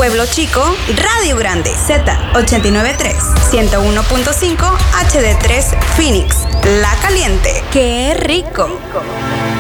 Pueblo Chico, Radio Grande, Z893, 101.5 HD3 Phoenix, La Caliente. ¡Qué rico!